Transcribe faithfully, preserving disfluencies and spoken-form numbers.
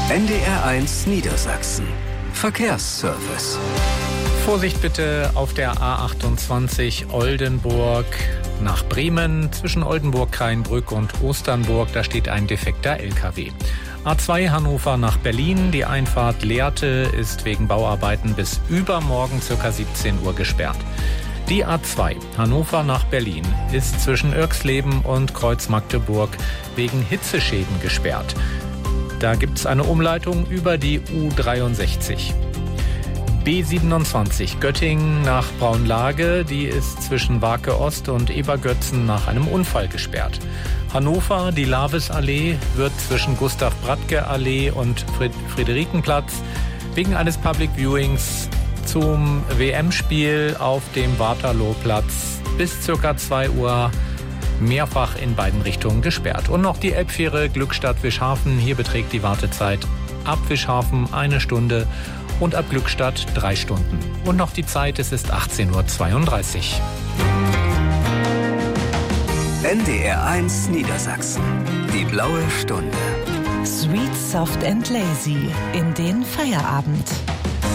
N D R eins Niedersachsen. Verkehrsservice. Vorsicht bitte auf der A achtundzwanzig Oldenburg nach Bremen. Zwischen Oldenburg-Kreinbrück und Osternburg, da steht ein defekter L K W. A zwei Hannover nach Berlin. Die Einfahrt Lehrte ist wegen Bauarbeiten bis übermorgen ca. siebzehn Uhr gesperrt. Die A zwei Hannover nach Berlin ist zwischen Irxleben und Kreuz Magdeburg wegen Hitzeschäden gesperrt. Da gibt es eine Umleitung über die U dreiundsechzig. B siebenundzwanzig Göttingen nach Braunlage, die ist zwischen Wake Ost und Ebergötzen nach einem Unfall gesperrt. Hannover, die Lavesallee, wird zwischen Gustav-Bradtke-Allee und Fried- Friederikenplatz wegen eines Public Viewings zum W M-Spiel auf dem Waterlooplatz bis ca. zwei Uhr mehrfach in beiden Richtungen gesperrt. Und noch die Elbfähre Glückstadt-Wischhafen. Hier beträgt die Wartezeit ab Wischhafen eine Stunde und ab Glückstadt drei Stunden. Und noch die Zeit, es ist achtzehn Uhr zweiunddreißig. N D R eins Niedersachsen. Die blaue Stunde. Sweet, soft and lazy in den Feierabend.